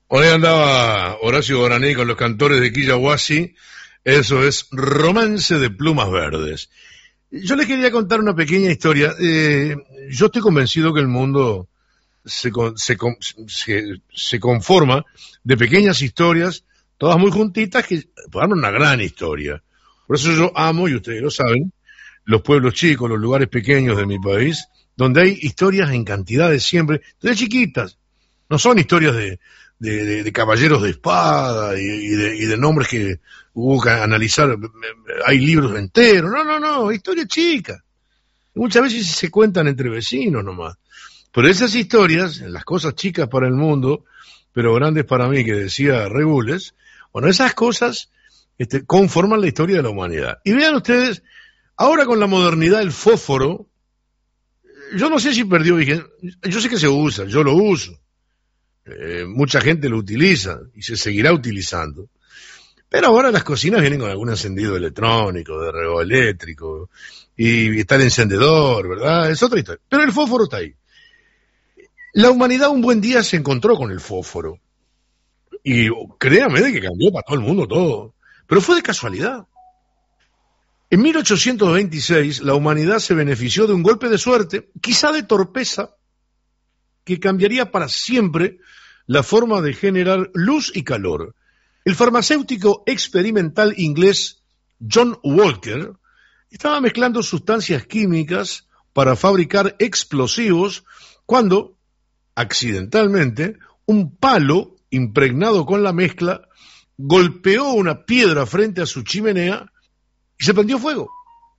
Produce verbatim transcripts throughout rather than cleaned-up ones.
Hoy andaba Horacio Guaraní con los cantores de Quillahuasi. Eso es Romance de Plumas Verdes. Yo les quería contar una pequeña historia. Eh, yo estoy convencido que el mundo se, se, se, se conforma de pequeñas historias, todas muy juntitas, que forman una gran historia. Por eso yo amo, y ustedes lo saben, los pueblos chicos, los lugares pequeños de mi país, donde hay historias en cantidades siempre, de chiquitas. No son historias de, de, de, de caballeros de espada y, y, de, y de nombres que hubo que analizar. Hay libros enteros. No, no, no, historias chicas. Muchas veces se cuentan entre vecinos nomás. Pero esas historias, las cosas chicas para el mundo, pero grandes para mí, que decía Regules, bueno, esas cosas este, conforman la historia de la humanidad. Y vean ustedes, ahora con la modernidad, el fósforo, yo no sé si perdió vigencia. Yo sé que se usa, yo lo uso. Eh, mucha gente lo utiliza y se seguirá utilizando. Pero ahora las cocinas vienen con algún encendido electrónico, de rego eléctrico, y está el encendedor, ¿verdad? Es otra historia. Pero el fósforo está ahí. La humanidad un buen día se encontró con el fósforo. Y créame de que cambió para todo el mundo todo. Pero fue de casualidad. En mil ochocientos veintiséis, la humanidad se benefició de un golpe de suerte, quizá de torpeza, que cambiaría para siempre la forma de generar luz y calor. El farmacéutico experimental inglés John Walker estaba mezclando sustancias químicas para fabricar explosivos cuando, accidentalmente, un palo impregnado con la mezcla golpeó una piedra frente a su chimenea y se prendió fuego.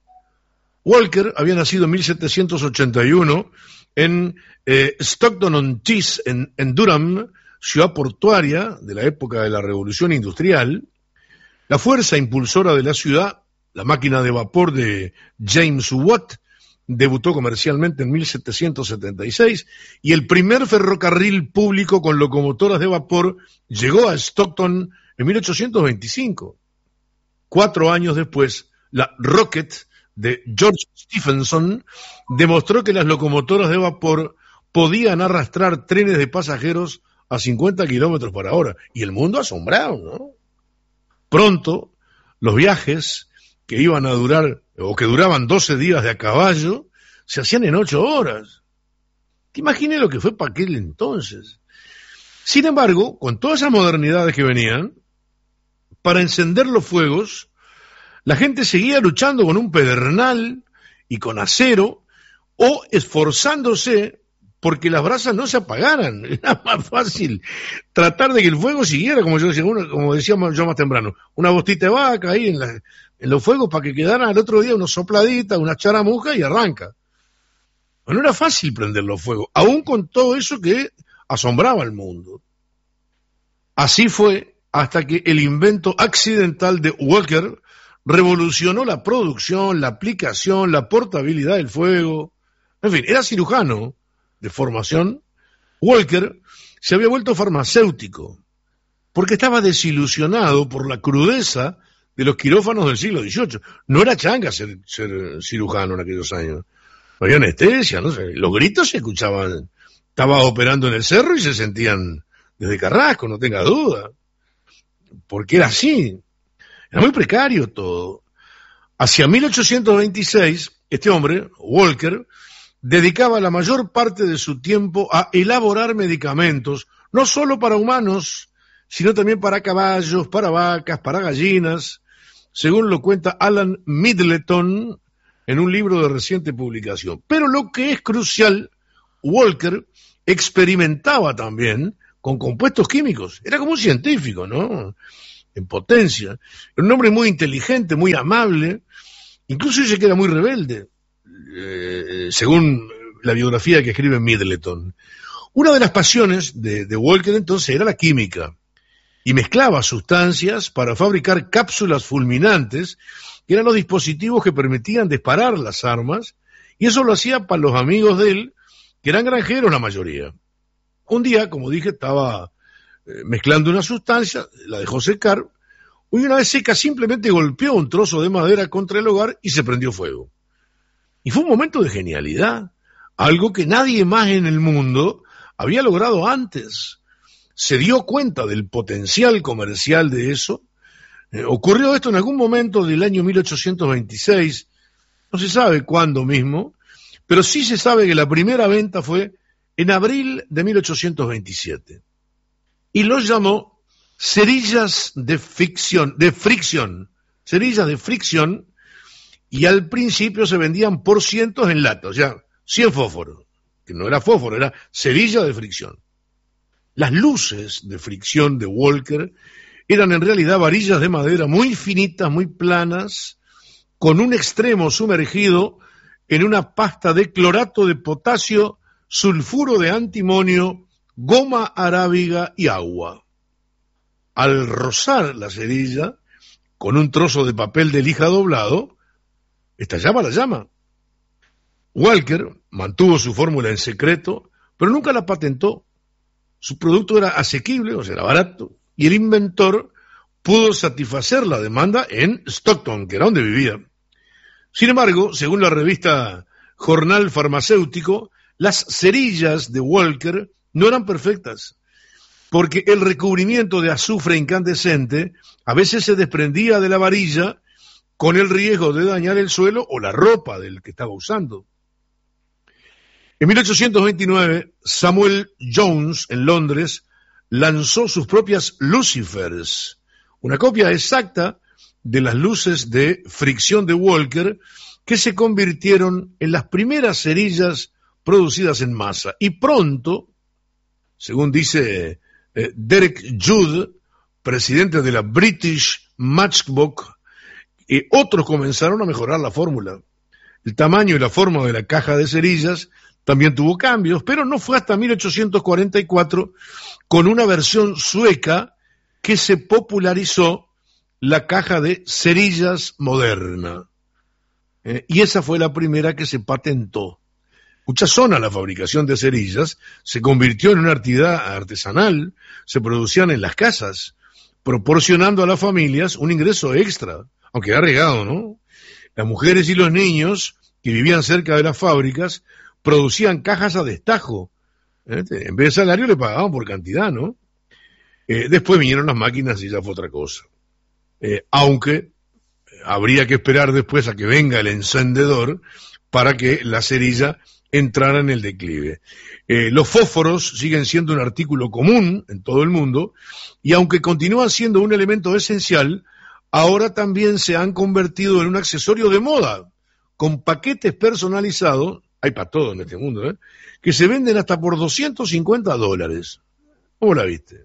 Walker había nacido en mil setecientos ochenta y uno en eh, Stockton-on-Tees, en, en Durham, ciudad portuaria de la época de la Revolución Industrial. La fuerza impulsora de la ciudad, la máquina de vapor de James Watt, debutó comercialmente en mil setecientos setenta y seis y el primer ferrocarril público con locomotoras de vapor llegó a Stockton en mil ochocientos veinticinco. Cuatro años después, la Rocket de George Stephenson demostró que las locomotoras de vapor podían arrastrar trenes de pasajeros a cincuenta kilómetros por hora. Y el mundo asombrado, ¿no? Pronto, los viajes que iban a durar, o que duraban doce días de a caballo, se hacían en ocho horas. Te imaginas lo que fue para aquel entonces. Sin embargo, con todas esas modernidades que venían, para encender los fuegos, la gente seguía luchando con un pedernal y con acero, o esforzándose porque las brasas no se apagaran. Era más fácil tratar de que el fuego siguiera, como yo decía, uno, como decíamos yo más temprano, una bostita de vaca ahí en, la, en los fuegos para que quedaran al otro día unos sopladitas, una charamuja y arranca. Pero no era fácil prender los fuegos, aún con todo eso que asombraba al mundo. Así fue hasta que el invento accidental de Walker revolucionó la producción, la aplicación, la portabilidad del fuego. En fin, era cirujano de formación. Walker se había vuelto farmacéutico porque estaba desilusionado por la crudeza de los quirófanos del siglo dieciocho. No era changa ser, ser cirujano en aquellos años. No había anestesia, no sé. Los gritos se escuchaban. Estaba operando en el cerro y se sentían desde Carrasco, no tenga duda. Porque era así. Era muy precario todo. Hacia mil ochocientos veintiséis, este hombre, Walker, dedicaba la mayor parte de su tiempo a elaborar medicamentos, no solo para humanos, sino también para caballos, para vacas, para gallinas, según lo cuenta Alan Middleton en un libro de reciente publicación. Pero lo que es crucial, Walker experimentaba también con compuestos químicos. Era como un científico, ¿no? En potencia. Era un hombre muy inteligente, muy amable, incluso dice que era muy rebelde. Eh, según la biografía que escribe Middleton. Una de las pasiones de, de Walker entonces era la química, y mezclaba sustancias para fabricar cápsulas fulminantes, que eran los dispositivos que permitían disparar las armas, y eso lo hacía para los amigos de él, que eran granjeros la mayoría. Un día, como dije, estaba eh, mezclando una sustancia, la dejó secar, y una vez seca simplemente golpeó un trozo de madera contra el hogar y se prendió fuego. Y fue un momento de genialidad, algo que nadie más en el mundo había logrado antes. se dio cuenta del potencial comercial de eso. Eh, ocurrió esto en algún momento del año mil ochocientos veintiséis, no se sabe cuándo mismo, pero sí se sabe que la primera venta fue en abril de mil ochocientos veintisiete. Y lo llamó cerillas de fricción, de fricción, cerillas de fricción, y al principio se vendían por cientos en lata, o sea, cien fósforos, que no era fósforo, era cerilla de fricción. Las luces de fricción de Walker eran en realidad varillas de madera muy finitas, muy planas, con un extremo sumergido en una pasta de clorato de potasio, sulfuro de antimonio, goma arábiga y agua. Al rozar la cerilla con un trozo de papel de lija doblado, estallaba la llama. Walker mantuvo su fórmula en secreto, pero nunca la patentó. Su producto era asequible, o sea, era barato, y el inventor pudo satisfacer la demanda en Stockton, que era donde vivía. Sin embargo, según la revista Jornal Farmacéutico, las cerillas de Walker no eran perfectas, porque el recubrimiento de azufre incandescente a veces se desprendía de la varilla con el riesgo de dañar el suelo o la ropa del que estaba usando. En mil ochocientos veintinueve, Samuel Jones, en Londres, lanzó sus propias Lucifers, una copia exacta de las luces de fricción de Walker, que se convirtieron en las primeras cerillas producidas en masa. Y pronto, según dice eh, Derek Judd, presidente de la British Matchbook, eh, otros comenzaron a mejorar la fórmula. El tamaño y la forma de la caja de cerillas también tuvo cambios, pero no fue hasta mil ochocientos cuarenta y cuatro, con una versión sueca, que se popularizó la caja de cerillas moderna. Eh, y esa fue la primera que se patentó. Mucha zona la fabricación de cerillas se convirtió en una actividad artesanal, se producían en las casas, proporcionando a las familias un ingreso extra, aunque arriesgado, ¿no? Las mujeres y los niños que vivían cerca de las fábricas producían cajas a destajo. ¿Eh? En vez de salario le pagaban por cantidad, ¿no? Eh, después vinieron las máquinas y ya fue otra cosa. Eh, aunque habría que esperar después a que venga el encendedor para que la cerilla entrara en el declive. Eh, los fósforos siguen siendo un artículo común en todo el mundo, y aunque continúan siendo un elemento esencial, ahora también se han convertido en un accesorio de moda, con paquetes personalizados, hay para todo en este mundo, ¿eh? que se venden hasta por doscientos cincuenta dólares. ¿Cómo la viste?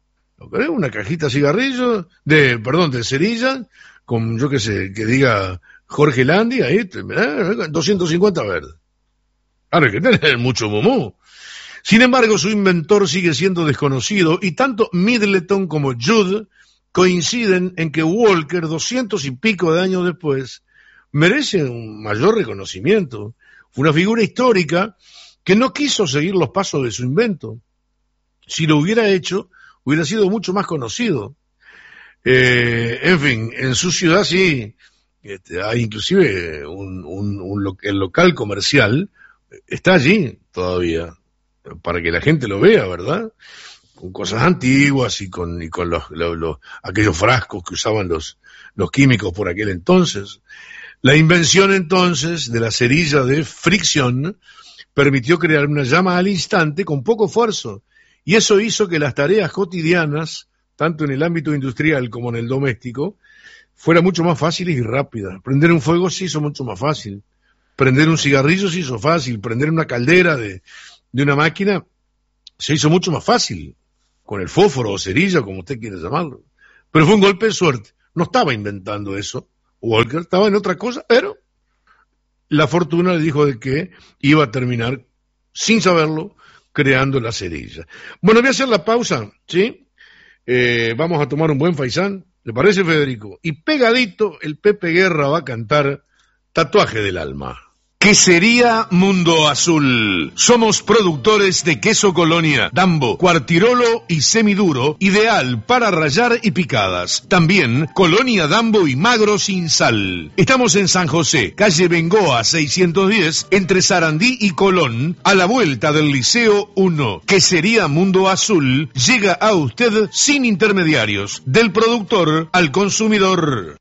Una cajita de cigarrillos, de, perdón, de cerilla, con, yo qué sé, que diga Jorge Landi, ahí, ¿eh? doscientos cincuenta verdes. Ahora hay que tener mucho momó. Sin embargo, su inventor sigue siendo desconocido, y tanto Middleton como Judd coinciden en que Walker, doscientos y pico de años después, merece un mayor reconocimiento. Fue una figura histórica que no quiso seguir los pasos de su invento. Si lo hubiera hecho, hubiera sido mucho más conocido. Eh, en fin, en su ciudad sí, este, hay inclusive un, un, un lo, el local comercial está allí todavía, para que la gente lo vea, ¿verdad? Con cosas antiguas y con, y con los, los, los, aquellos frascos que usaban los, los químicos por aquel entonces. La invención entonces de la cerilla de fricción permitió crear una llama al instante con poco esfuerzo, y eso hizo que las tareas cotidianas, tanto en el ámbito industrial como en el doméstico, fueran mucho más fáciles y rápidas. Prender un fuego se hizo mucho más fácil, prender un cigarrillo se hizo fácil, prender una caldera de, de una máquina se hizo mucho más fácil, con el fósforo o cerilla, como usted quiere llamarlo. Pero fue un golpe de suerte. No estaba inventando eso Walker, estaba en otra cosa, pero la fortuna le dijo de que iba a terminar, sin saberlo, creando la cerilla. Bueno, voy a hacer la pausa, ¿sí? Eh, vamos a tomar un buen faisán, ¿le parece, Federico? Y pegadito, el Pepe Guerra va a cantar Tatuaje del Alma. Quesería Mundo Azul. Somos productores de queso Colonia, Dambo, Cuartirolo y semiduro, ideal para rallar y picadas. También Colonia Dambo y magro sin sal. Estamos en San José, calle Bengoa seiscientos diez, entre Sarandí y Colón, a la vuelta del Liceo uno. Quesería Mundo Azul llega a usted sin intermediarios, del productor al consumidor.